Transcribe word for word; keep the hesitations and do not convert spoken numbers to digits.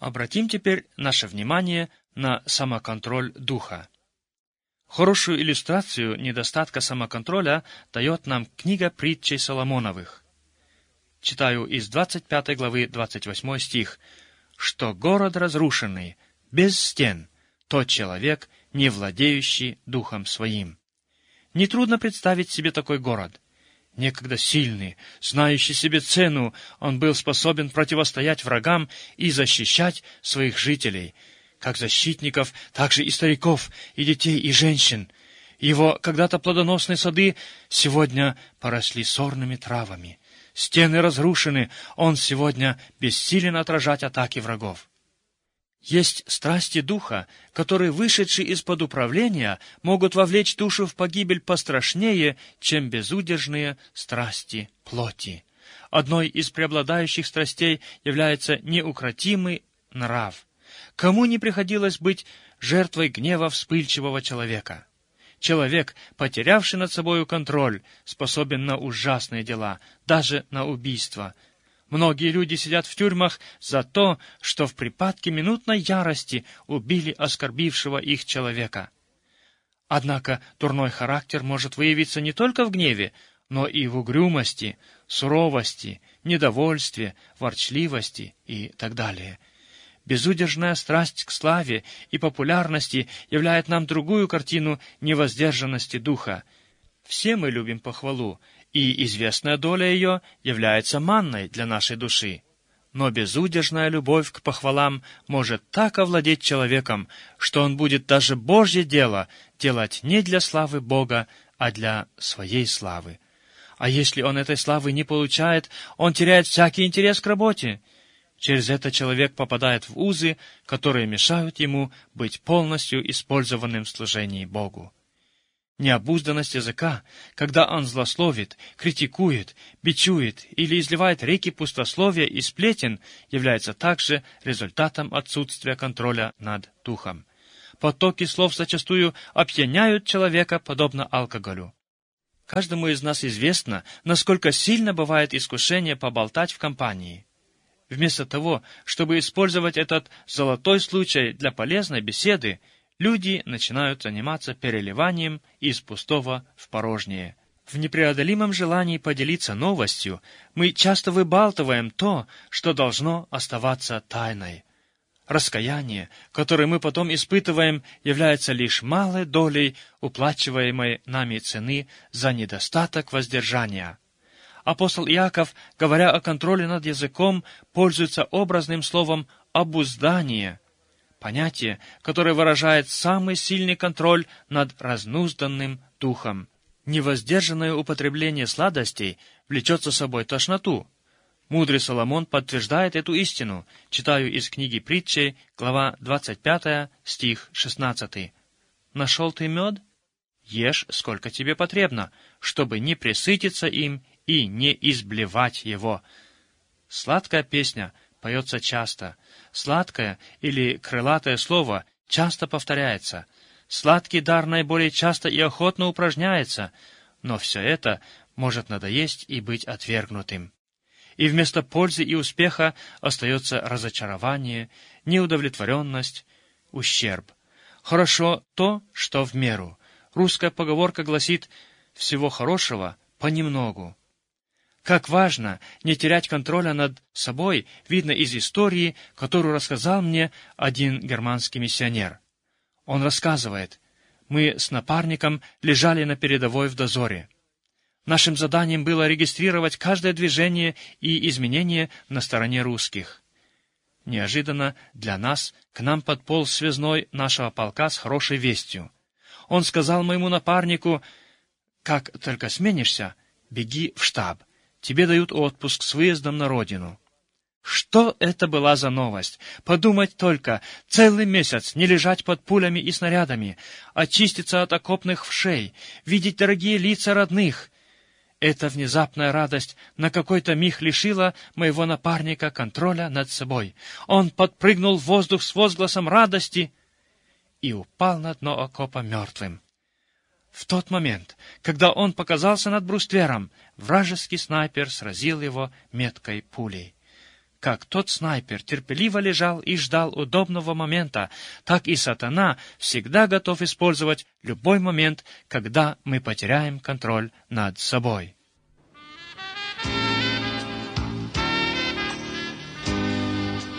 Обратим теперь наше внимание на самоконтроль духа. Хорошую иллюстрацию недостатка самоконтроля дает нам книга притчей Соломоновых. Читаю из двадцать пятой главы двадцать восьмой стих. «Что город разрушенный, без стен, тот человек, не владеющий духом своим». Нетрудно представить себе такой город. Некогда сильный, знающий себе цену, он был способен противостоять врагам и защищать своих жителей, как защитников, так же и стариков, и детей, и женщин. Его когда-то плодоносные сады сегодня поросли сорными травами. Стены разрушены, он сегодня бессилен отражать атаки врагов. Есть страсти духа, которые, вышедшие из-под управления, могут вовлечь душу в погибель пострашнее, чем безудержные страсти плоти. Одной из преобладающих страстей является неукротимый нрав. Кому не приходилось быть жертвой гнева вспыльчивого человека? Человек, потерявший над собою контроль, способен на ужасные дела, даже на убийство. Многие люди сидят в тюрьмах за то, что в припадке минутной ярости убили оскорбившего их человека. Однако дурной характер может выявиться не только в гневе, но и в угрюмости, суровости, недовольстве, ворчливости и так далее. Безудержная страсть к славе и популярности являет нам другую картину невоздержанности духа. Все мы любим похвалу, и известная доля ее является манной для нашей души. Но безудержная любовь к похвалам может так овладеть человеком, что он будет даже Божье дело делать не для славы Бога, а для своей славы. А если он этой славы не получает, он теряет всякий интерес к работе. Через это человек попадает в узы, которые мешают ему быть полностью использованным в служении Богу. Необузданность языка, когда он злословит, критикует, бичует или изливает реки пустословия и сплетен, является также результатом отсутствия контроля над духом. Потоки слов зачастую опьяняют человека, подобно алкоголю. Каждому из нас известно, насколько сильно бывает искушение поболтать в компании. Вместо того, чтобы использовать этот золотой случай для полезной беседы, люди начинают заниматься переливанием из пустого в порожнее. В непреодолимом желании поделиться новостью мы часто выбалтываем то, что должно оставаться тайной. Раскаяние, которое мы потом испытываем, является лишь малой долей уплачиваемой нами цены за недостаток воздержания. Апостол Иаков, говоря о контроле над языком, пользуется образным словом «обуздание», понятие, которое выражает самый сильный контроль над разнузданным духом. Невоздержанное употребление сладостей влечет за собой тошноту. Мудрый Соломон подтверждает эту истину. Читаю из книги притчей, глава двадцать пятая, стих шестнадцатый. «Нашел ты мед? Ешь, сколько тебе потребно, чтобы не пресытиться им и не изблевать его». Сладкая песня поется часто. Сладкое или крылатое слово часто повторяется. Сладкий дар наиболее часто и охотно упражняется, но все это может надоесть и быть отвергнутым. И вместо пользы и успеха остается разочарование, неудовлетворенность, ущерб. Хорошо то, что в меру. Русская поговорка гласит «всего хорошего понемногу». Как важно не терять контроля над собой, видно из истории, которую рассказал мне один германский миссионер. Он рассказывает: мы с напарником лежали на передовой в дозоре. Нашим заданием было регистрировать каждое движение и изменение на стороне русских. Неожиданно для нас к нам подполз связной нашего полка с хорошей вестью. Он сказал моему напарнику: «Как только сменишься, беги в штаб. Тебе дают отпуск с выездом на родину». Что это была за новость? Подумать только, целый месяц не лежать под пулями и снарядами, очиститься от окопных вшей, видеть дорогие лица родных. Эта внезапная радость на какой-то миг лишила моего напарника контроля над собой. Он подпрыгнул в воздух с возгласом радости и упал на дно окопа мертвым. В тот момент, когда он показался над бруствером, вражеский снайпер сразил его меткой пулей. как тот снайпер терпеливо лежал и ждал удобного момента, так и сатана всегда готов использовать любой момент, когда мы потеряем контроль над собой.